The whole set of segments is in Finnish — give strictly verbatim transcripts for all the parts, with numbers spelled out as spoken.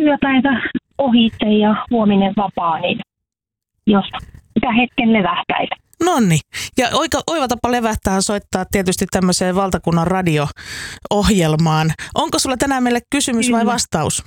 työpäivä ohitse ja huominen vapaa, niin jos sitä hetken levähtäisi. Nonni. Ja oika, oiva tapa levähtää soittaa tietysti tämmöiseen valtakunnan radio-ohjelmaan. Onko sulla tänään meille kysymys vai vastaus?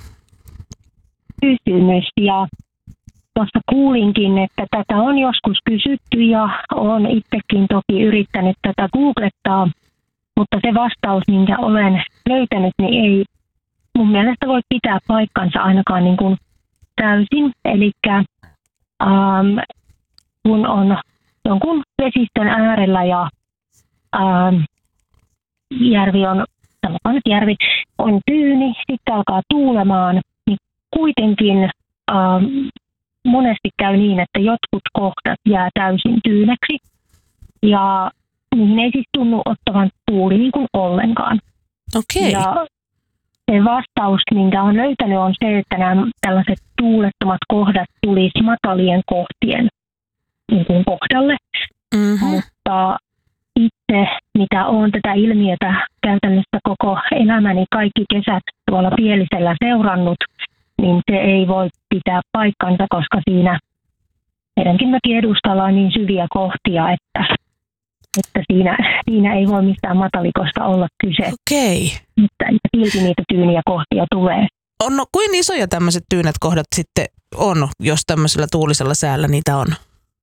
Kysymys. Ja tuossa kuulinkin, että tätä on joskus kysytty ja olen itsekin toki yrittänyt tätä googlettaa, mutta se vastaus, minkä olen löytänyt, niin ei mun mielestä voi pitää paikkansa ainakaan niin kuin täysin. Eli ähm, kun on jonkun vesistön äärellä ja ähm, järvi on, sanotaan nyt järvi, on tyyni, sitten alkaa tuulemaan, niin kuitenkin ähm, monesti käy niin, että jotkut kohdat jää täysin tyyneksi ja niihin ei siis tunnu ottavan tuuli niin kuin ollenkaan. Okei. Ja se vastaus, minkä olen löytänyt, on se, että nämä tällaiset tuulettomat kohdat tulisi matalien kohtien niin kuin kohdalle. Mm-hmm. Mutta itse, mitä olen tätä ilmiötä käytännössä koko elämäni kaikki kesät tuolla Pielisellä seurannut, niin se ei voi pitää paikkansa, koska siinä meidänkin mökin edustalla on niin syviä kohtia, että, että siinä, siinä ei voi mistään matalikosta olla kyse. Okei. Mutta silti niitä tyyniä kohtia tulee. On, no, kuin isoja tämmöiset tyynet kohdat sitten on, jos tämmöisellä tuulisella säällä niitä on?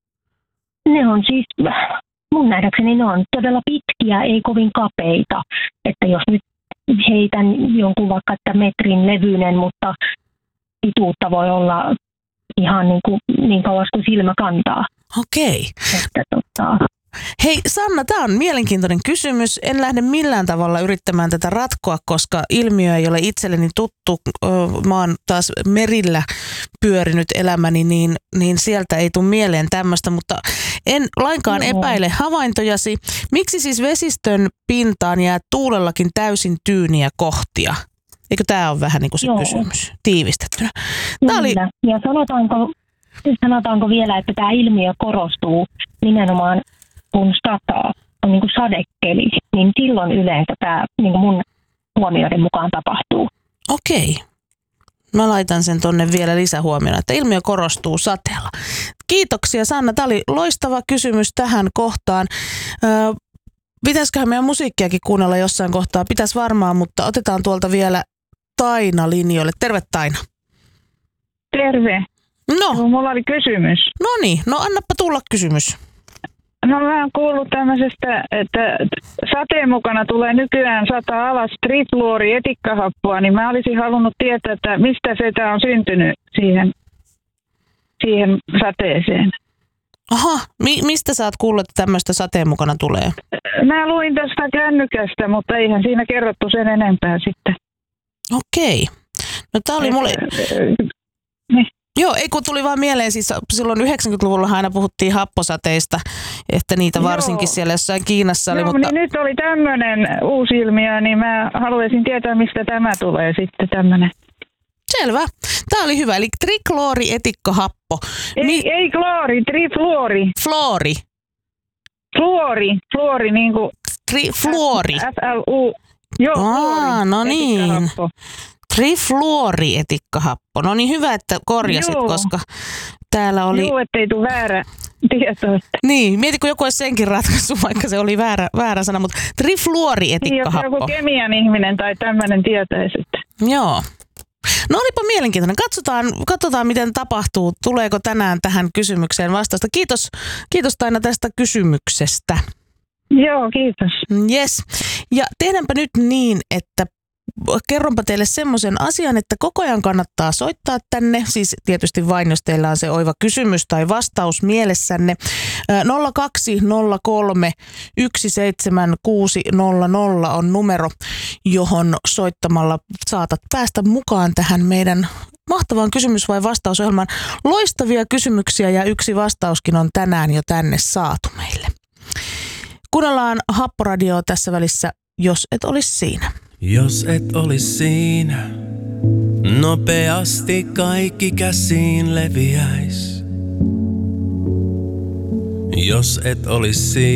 Ne on siis, mun nähdäkseni ne on todella pitkiä, ei kovin kapeita. Että jos nyt heitän jonkun vaikka että metrin levyinen, mutta pituutta voi olla ihan niin, kuin, niin kauas kuin silmä kantaa. Okei. Että, tota... Hei Sanna, tämä on mielenkiintoinen kysymys. En lähde millään tavalla yrittämään tätä ratkoa, koska ilmiö ei ole itselleni tuttu. Mä oon taas merillä pyörinyt elämäni, niin, niin sieltä ei tule mieleen tämmöistä, mutta en lainkaan no. epäile havaintojasi. Miksi siis vesistön pintaan jää tuulellakin täysin tyyniä kohtia? Eikö tämä ole vähän niin kuin se Joo. kysymys tiivistettynä? Tämä oli... Ja sanotaanko, sanotaanko vielä, että tämä ilmiö korostuu nimenomaan kun sataa, on niin kuin sadekeli, niin silloin yleensä tämä niin kuin mun huomioiden mukaan tapahtuu. Okei. Mä laitan sen tonne vielä lisähuomiona, että ilmiö korostuu sateella. Kiitoksia Sanna, tämä oli loistava kysymys tähän kohtaan. Öö, pitäisiköhän meidän musiikkiakin kuunnella jossain kohtaa? Pitäisi varmaan, mutta otetaan tuolta vielä Taina linjoille. Terve Taina. Terve. No. no mulla oli kysymys. No niin, no annappa tulla kysymys. No mä oon kuullut tämmöisestä, että sateen mukana tulee nykyään sataa alas trifluorietikahappoa, niin mä olisin halunnut tietää, että mistä se on syntynyt siihen, siihen sateeseen. Aha, mi- mistä sä oot kuullut, että tämmöistä sateen mukana tulee? Mä luin tästä kännykästä, mutta eihän siinä kerrottu sen enempää sitten. Okei. No tää oli mulle... Niin. Joo, ei kun tuli vaan mieleen, siis silloin yhdeksänkymmentäluvulla aina puhuttiin happosateista, että niitä varsinkin Joo. siellä jossain Kiinassa oli. Joo, mutta... niin nyt oli tämmöinen uusi ilmiö, niin mä haluaisin tietää, mistä tämä tulee sitten tämmöinen. Selvä. Tämä oli hyvä, eli trikloorietikkohappo. Ei, Mi- ei kloori, trifluori. Fluori. Fluori, fluori niin kuin... Trifluori. F L U. Joo, Aa, no niin. Trifluorietikkohappo. No niin, hyvä, että korjasit, Joo. koska täällä oli... Joo, ettei tule väärä tieto. Niin, mieti, kun joku olisi senkin ratkaissut, vaikka se oli väärä, väärä sana, mutta trifluorietikkohappo. Niin, jos joku kemian ihminen tai tämmöinen tietäisi. Joo. No olipa mielenkiintoinen. Katsotaan, katsotaan, miten tapahtuu. Tuleeko tänään tähän kysymykseen vastausta. Kiitos, kiitos Taina tästä kysymyksestä. Joo, kiitos. Yes. Ja tehdäänpä nyt niin, että kerronpa teille semmoisen asian, että koko ajan kannattaa soittaa tänne, siis tietysti vain, jos teillä on se oiva kysymys tai vastaus mielessänne. nolla kaksi nolla kolme yksi seitsemän kuusi nolla nolla on numero, johon soittamalla saatat päästä mukaan tähän meidän mahtavaan kysymys- vai vastausohjelmaan. Loistavia kysymyksiä ja yksi vastauskin on tänään jo tänne saatu meille. Kuunnellaan Happoradioa tässä välissä, jos et olisi siinä. Jos et olis siinä, nopeasti kaikki käsiin leviäis. Jos et olis siinä.